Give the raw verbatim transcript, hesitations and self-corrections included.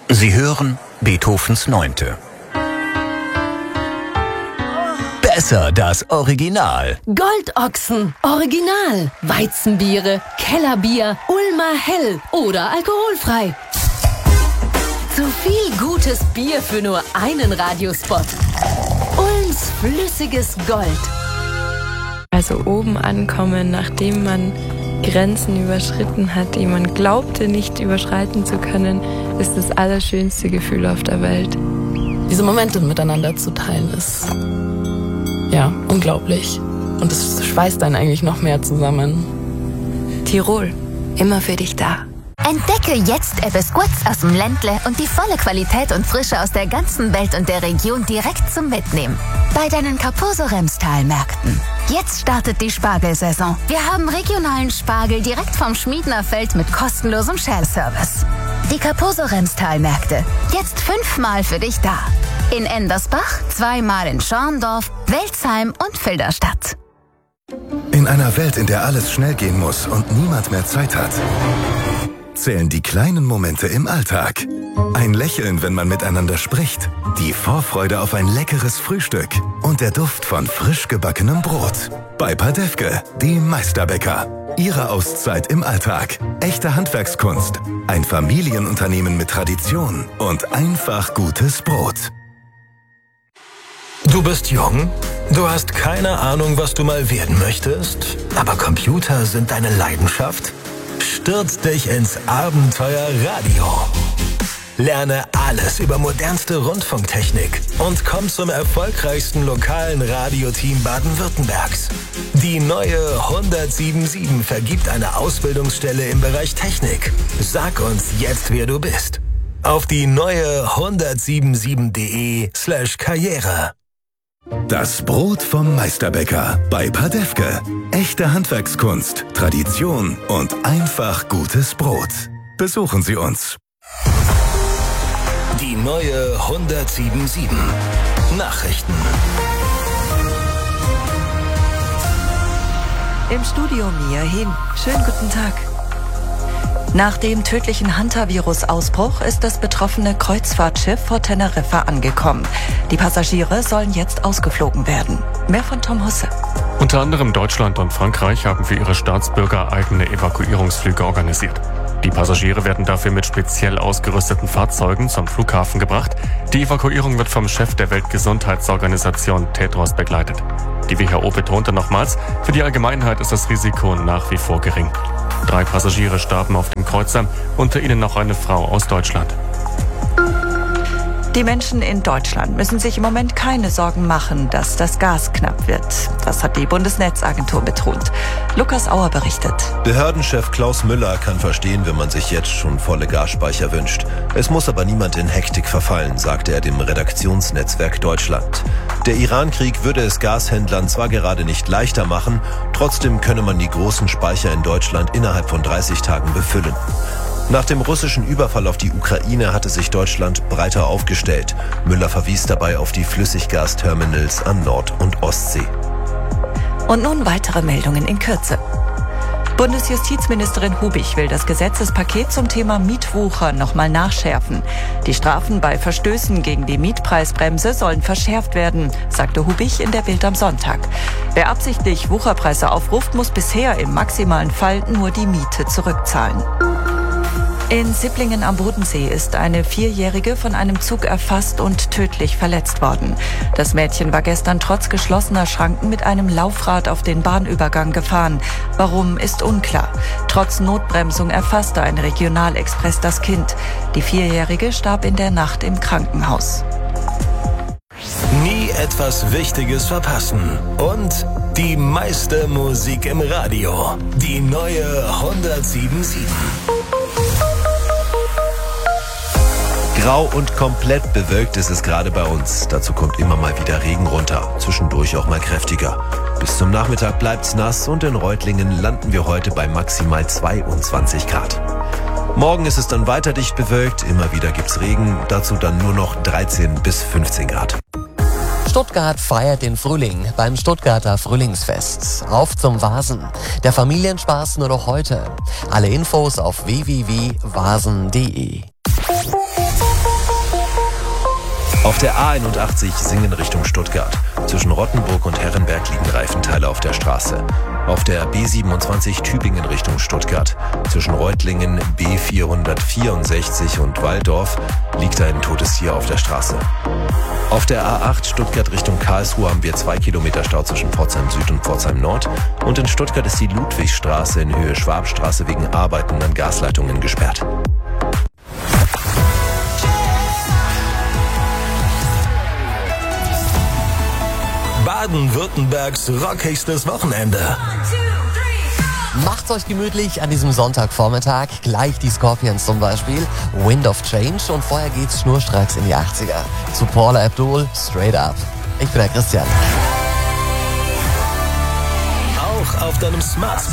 Sie hören Beethovens Neunte. Besser das Original. Goldochsen, Original. Weizenbiere, Kellerbier, Ulmer Hell oder alkoholfrei. Zu viel gutes Bier für nur einen Radiospot. Ulms flüssiges Gold. Also oben ankommen, nachdem man Grenzen überschritten hat, die man glaubte nicht überschreiten zu können, ist das allerschönste Gefühl auf der Welt. Diese Momente miteinander zu teilen ist, ja, unglaublich. Und es schweißt einen eigentlich noch mehr zusammen. Tirol, immer für dich da. Entdecke jetzt Ebbes Gutz aus dem Ländle und die volle Qualität und Frische aus der ganzen Welt und der Region direkt zum Mitnehmen. Bei deinen Kaposo-Remstal-Märkten. Jetzt startet die Spargelsaison. Wir haben regionalen Spargel direkt vom Schmiedner Feld mit kostenlosem Shell-Service. Die Kaposo-Remstal-Märkte. Jetzt fünfmal für dich da. In Endersbach, zweimal in Schorndorf, Welzheim und Filderstadt. In einer Welt, in der alles schnell gehen muss und niemand mehr Zeit hat, zählen die kleinen Momente im Alltag. Ein Lächeln, wenn man miteinander spricht, die Vorfreude auf ein leckeres Frühstück und der Duft von frisch gebackenem Brot. Bei Padefke, die Meisterbäcker. Ihre Auszeit im Alltag. Echte Handwerkskunst. Ein Familienunternehmen mit Tradition und einfach gutes Brot. Du bist jung, du hast keine Ahnung, was du mal werden möchtest, aber Computer sind deine Leidenschaft? Stürz dich ins Abenteuer Radio. Lerne alles über modernste Rundfunktechnik und komm zum erfolgreichsten lokalen Radioteam Baden-Württembergs. Die neue hundertsiebenundsiebzig vergibt eine Ausbildungsstelle im Bereich Technik. Sag uns jetzt, wer du bist. Auf die neue hundertsiebenundsiebzig.de slash Karriere. Das Brot vom Meisterbäcker bei Padefke. Echte Handwerkskunst, Tradition und einfach gutes Brot. Besuchen Sie uns. Die neue hundertsiebenundsiebzig. Nachrichten. Im Studio Mia Hin. Schönen guten Tag. Nach dem tödlichen Hunter-Virus-Ausbruch ist das betroffene Kreuzfahrtschiff vor Teneriffa angekommen. Die Passagiere sollen jetzt ausgeflogen werden. Mehr von Tom Husse. Unter anderem Deutschland und Frankreich haben für ihre Staatsbürger eigene Evakuierungsflüge organisiert. Die Passagiere werden dafür mit speziell ausgerüsteten Fahrzeugen zum Flughafen gebracht. Die Evakuierung wird vom Chef der Weltgesundheitsorganisation Tedros begleitet. Die W H O betonte nochmals, für die Allgemeinheit ist das Risiko nach wie vor gering. Drei Passagiere starben auf dem Kreuzer, unter ihnen noch eine Frau aus Deutschland. Die Menschen in Deutschland müssen sich im Moment keine Sorgen machen, dass das Gas knapp wird. Das hat die Bundesnetzagentur betont. Lukas Auer berichtet. Behördenchef Klaus Müller kann verstehen, wenn man sich jetzt schon volle Gasspeicher wünscht. Es muss aber niemand in Hektik verfallen, sagte er dem Redaktionsnetzwerk Deutschland. Der Iran-Krieg würde es Gashändlern zwar gerade nicht leichter machen, trotzdem könne man die großen Speicher in Deutschland innerhalb von dreißig Tagen befüllen. Nach dem russischen Überfall auf die Ukraine hatte sich Deutschland breiter aufgestellt. Müller verwies dabei auf die Flüssiggasterminals an Nord- und Ostsee. Und nun weitere Meldungen in Kürze. Bundesjustizministerin Hubich will das Gesetzespaket zum Thema Mietwucher nochmal nachschärfen. Die Strafen bei Verstößen gegen die Mietpreisbremse sollen verschärft werden, sagte Hubich in der Bild am Sonntag. Wer absichtlich Wucherpreise aufruft, muss bisher im maximalen Fall nur die Miete zurückzahlen. In Sipplingen am Bodensee ist eine Vierjährige von einem Zug erfasst und tödlich verletzt worden. Das Mädchen war gestern trotz geschlossener Schranken mit einem Laufrad auf den Bahnübergang gefahren. Warum, ist unklar. Trotz Notbremsung erfasste ein Regionalexpress das Kind. Die Vierjährige starb in der Nacht im Krankenhaus. Nie etwas Wichtiges verpassen. Und die meiste Musik im Radio. Die neue hundertsiebenundsiebzig. Grau und komplett bewölkt ist es gerade bei uns. Dazu kommt immer mal wieder Regen runter, zwischendurch auch mal kräftiger. Bis zum Nachmittag bleibt's nass und in Reutlingen landen wir heute bei maximal zweiundzwanzig Grad. Morgen ist es dann weiter dicht bewölkt, immer wieder gibt's Regen, dazu dann nur noch dreizehn bis fünfzehn Grad. Stuttgart feiert den Frühling beim Stuttgarter Frühlingsfest. Auf zum Vasen. Der Familienspaß nur noch heute. Alle Infos auf w w w punkt vasen punkt de. Auf der A einundachtzig Singen Richtung Stuttgart. Zwischen Rottenburg und Herrenberg liegen Reifenteile auf der Straße. Auf der B siebenundzwanzig Tübingen Richtung Stuttgart. Zwischen Reutlingen, B vierhundertvierundsechzig und Walldorf liegt ein totes Tier auf der Straße. Auf der A acht Stuttgart Richtung Karlsruhe haben wir zwei Kilometer Stau zwischen Pforzheim Süd und Pforzheim Nord. Und in Stuttgart ist die Ludwigstraße in Höhe Schwabstraße wegen Arbeiten an Gasleitungen gesperrt. Baden-Württembergs rockigstes Wochenende. Macht's euch gemütlich an diesem Sonntagvormittag. Gleich die Scorpions zum Beispiel. Wind of Change. Und vorher geht's schnurstracks in die achtziger. Zu Paula Abdul, Straight Up. Ich bin der Christian. Auch auf deinem Smart